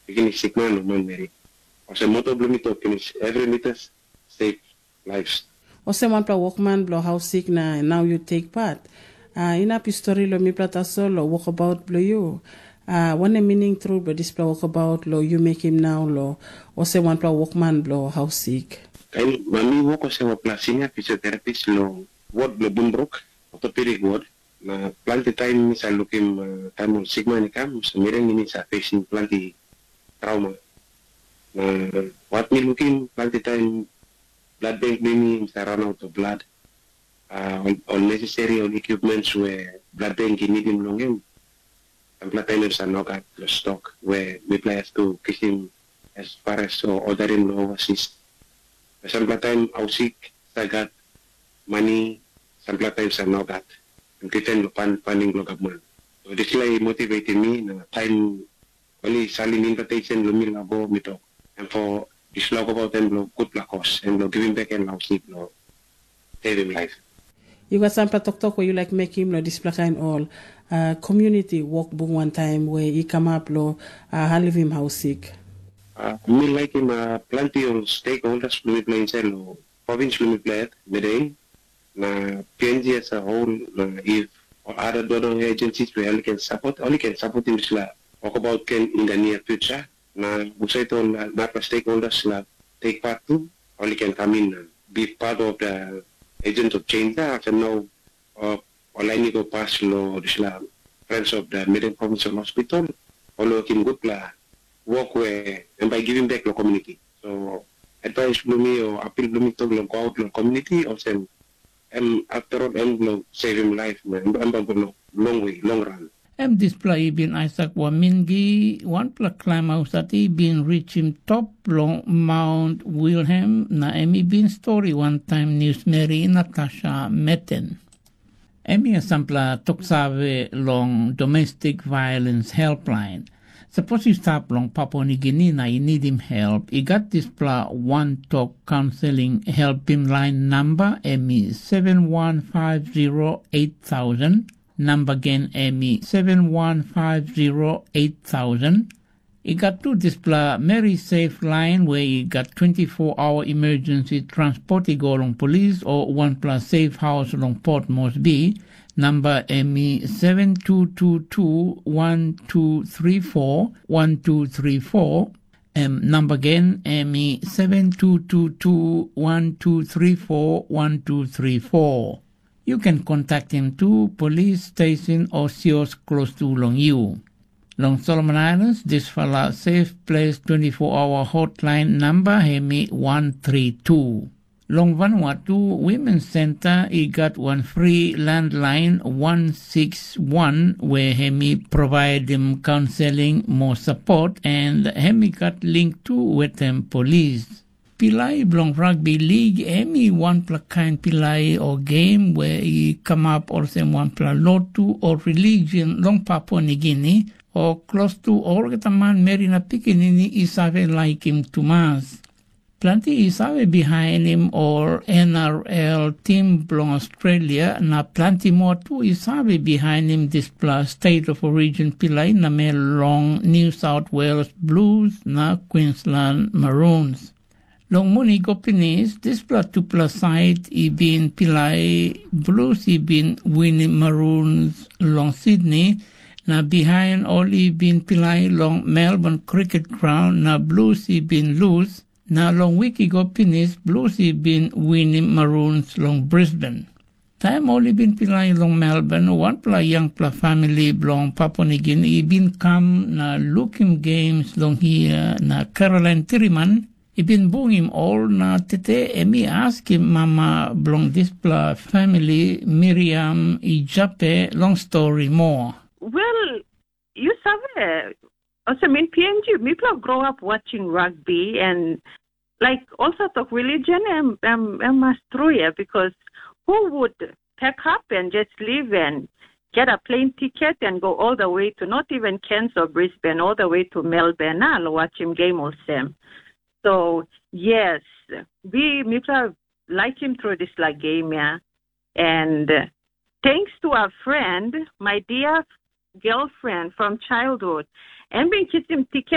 Finish sick man, man, Mary. Ose moto blumi to finish every meters save lives. Ose one pla workman blow how sick na now you take part. Ina pistori lo mi plata solo walk about blow you. One meaning through but this pla walk about lo you make him now lo. Ose one pla workman blow how sick. Kain mami walk ose wa plasina physiotherapist lo ward lo bunbrok orthopedic ward. Na planti time sa lukim time sigma ni kam sa mireng ini sa facing planti trauma. What me looking planti time blood bank maybe sa run out of blood. Unnecessary on equipments where blood bank need him long him. And blood timers are not at the stock where we players to kiss him as far as so order him overseas. Some blood time out sick, I got money, some blood times are not that. And kita funding lo government. So this like motivated me na time only selling invitation lo mil abo mito. And for this log about them lo good la cause and lo giving back and lo sleep lo save him life. You got some talk where you like make him lo display and all community work book one time where he come up lo leave him house sick. Me like him plenty of stakeholders lo play inside lo province lo play Medellin. Na PNG as a whole, if other donor agencies we only can support him sila talk about can in the near future. Na usay ito na stakeholders sila take part to, only can come in be part of the agent of change. And now, online ko pass lo sila friends of the Medellin Provincial Hospital, all can good la work where and by giving back the community. So advice me or appeal me to go out the community or send. After all, save him life, man. Long way, long run. Display bin Isaac Wamingi, one plak climb house that he been reach him top long Mount Wilhelm, na emi bin story one time news Mary Natasha Metten. Emi asampla toksave long domestic violence helpline. Suppose you stop long Papua New Guinea na you need him help. You got this pla one talk counseling help him line number EMI 71508000. Number again EMI 71508000. You got two this pla Mary Safe line where you got 24-hour emergency transport you go along police or one plus safe house along Port Moresby. Number EMI 7222-1234-1234. Number again EMI 7222-1234-1234. You can contact him to police station or CIOs close to long you. Long Solomon Islands, this fella safe place 24-hour hotline number EMI 132. Long Vanuatu Women's Center, he got one free landline 161 where Hemi provide them counseling, more support, and Hemi got linked to with them police. Pilai Blong Rugby League, Hemi one pla kind Pilai or game where he come up or same one pla lotu or religion long Papua New Guinea or close to all man Merina Pikinini isave like him to mass. Plenty isabe behind him or NRL team belong Australia na plenty more too isabe behind him this plus state of origin Pilai na may long New South Wales Blues na Queensland Maroons. Long muni gopinis this plus two plus side he been Pilai Blues he been winning Maroons long Sydney na behind all he been Pilai long Melbourne Cricket Ground na Blues he been lose. Na long wiki go pinis, Blues he been winning Maroons long Brisbane. Time only been pilay long Melbourne, one pla young pla family long Papua New Guinea, he been come na looking games long here na Caroline Tiriman, he been bring him all na tete, emi ask him mama belong this pla family, Miriam Ijape, long story more. Well, you sabe, also in PNG, people grow up watching rugby and like all sorts of religion and mastruya because who would pack up and just leave and get a plane ticket and go all the way to not even Cairns or Brisbane, all the way to Melbourne and watch him game or same. So yes, we people like him through this like game, yeah. And thanks to our friend, my dear girlfriend from childhood, and we get him ticket